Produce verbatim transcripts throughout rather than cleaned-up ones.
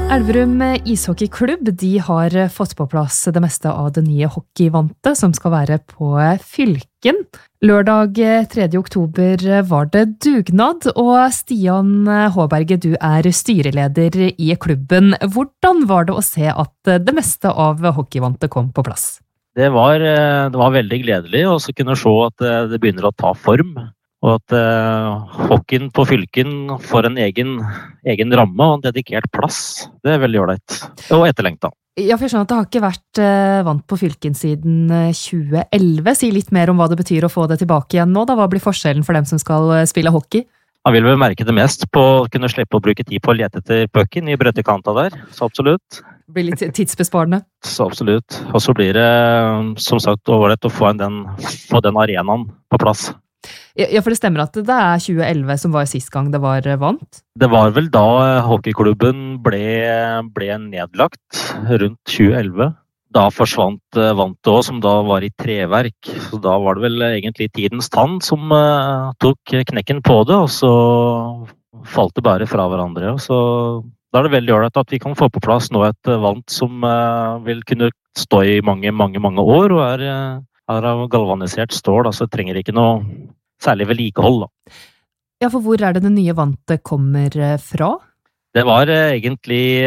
Elverum ishockeyklubb de har fått på plass det meste av det nye hockeyvantet som skal være på Fylken. Lørdag tredje oktober var det dugnad, og Stian Håberge, du er styreleder i klubben. Hvordan var det å se at det meste av hockeyvantet kom på plass? Det var, det var veldig gledelig å kunne se at det begynner å ta form. Og at uh, hockeyen på Fylken får en egen, egen ramme og en dedikert plass. Det er veldig ålreit. Og etterlengta. Ja, for jeg skjønner at det har ikke vært uh, vant på Fylken siden tjue elleve. Si litt mer om hva det betyr å få det tilbake igjen nå. Da. Hva blir forskjellen for dem som skal uh, spille hockey? Man vil vel merke det mest på å kunne slippe å bruke tid på å lete etter pucken i brøttekanta der. Så absolutt. Det blir litt tidsbesparende. Så absolutt. Og så blir det, som sagt, ålreit å få den, få den arenaen på plass. Ja, for det stemmer at det er tjue elleve som var sist gang det var vant? Det var vel da hockeyklubben ble, ble nedlagt, rundt tjue elleve. Da forsvant vantet også, som da var i treverk. Så da var det vel egentlig tidens tann som uh, tok knekken på det, og så falt det bare fra hverandre. Og så da er det veldig ålreit at vi kan få på plass nå et vant som uh, vil kunne stå i mange, mange, mange år, og er... Uh, er av galvanisert stål, altså trenger ikke noe særlig vedlikehold. Da. Ja, for hvor er det det nye vantet kommer fra? Det var egentlig,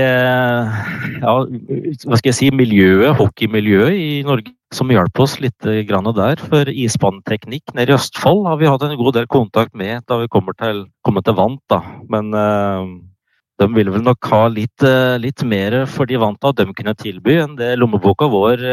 ja, hva skal jeg si, miljøet, hockeymiljøet i Norge som hjalp oss litt grann der. For isbaneteknikk nede i Østfold har vi hatt en god del kontakt med da vi kommer til, kommer til vant. Da. Men uh, de ville vel nok ha litt, litt mer for de vant at de kunne tilby enn det lommeboka vår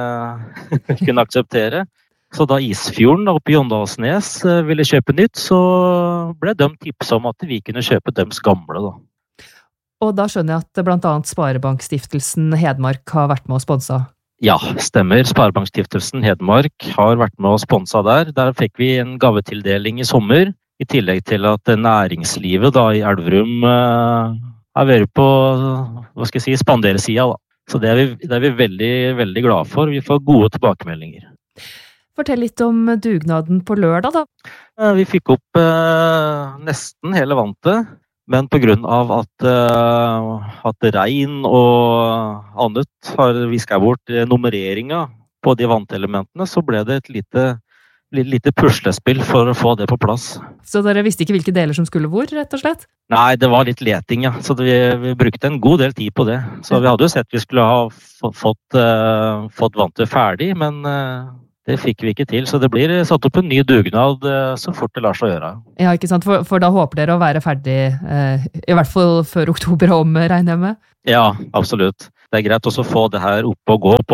uh, kunne akseptere. Så da Isfjorden oppe i Jondalsnes uh, ville kjøpe nytt, så ble de tipset om at vi kunne kjøpe dems gamle. Da. Og da skjønner jeg at blant annet Sparebankstiftelsen Hedmark har vært med og sponsa. Ja, stemmer. Sparebankstiftelsen Hedmark har vært med og sponsa der. Der fikk vi en gavetildeling i sommer. I tillegg til at næringslivet da, i Elverum uh, er vært på hva skal jeg si, spanderesida. Da. Så det er, vi, det er vi veldig, veldig glad for. Vi får gode tilbakemeldinger. Fortell litt om dugnaden på lørdag, da. Uh, vi fikk opp uh, nesten hele vantet, men på grunn av at, uh, at regn og annet har visket bort nummereringa på de vantelementene, så ble det et lite lite puslespill for å få det på plass. Så dere visste ikke hvilke deler som skulle hvor, rett og slett? Nei, det var litt leting, ja. Så vi, vi brukte en god del tid på det. Så vi hadde jo sett vi skulle ha fått, uh, fått vantet ferdig, men uh, det fikk vi ikke til. Så det blir satt opp en ny dugnad uh, så fort det lar seg gjøre. Ja, ikke sant? For, for da håper dere å være ferdig, uh, i hvert fall før oktober om, regner jeg med? Ja, absolutt. Det er greit også å få det her opp og gå på,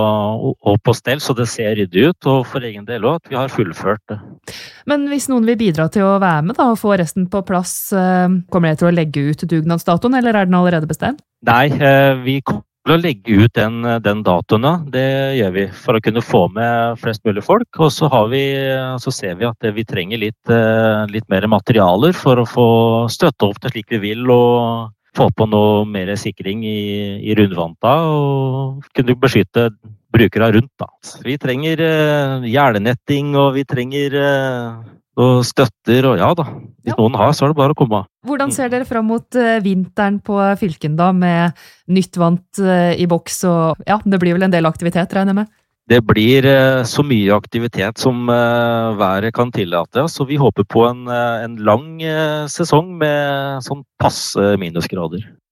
og på stell, så det ser ryddig ut, og for egen del også, at vi har fullført det. Men hvis noen vil bidra til å være med da, og få resten på plass, kommer dere til å legge ut dugnadsdatoen, eller er den allerede bestemt? Nei, vi kommer til å legge ut den, den datoen, det gjør vi, for å kunne få med flest mulig folk, og så, har vi, så ser vi at vi trenger litt, litt mer materialer for å få støtte opp til slik vi vil, og få på noe mer sikring i, i rundvanta og kunne beskytte brukere rundt. Da. Vi trenger uh, jernetting, og vi trenger uh, støtter, og ja da. Hvis ja. Noen har, så er det bare å komme. Hvordan ser dere fram mot uh, vinteren på Fylken da, med nytt vant uh, i boks, og ja, det blir vel en del aktivitet, regner jeg med? Det blir uh, så mye aktivitet som uh, været kan tillate, så vi håper på en, uh, en lang uh, sesong med sånn passe minusgrader.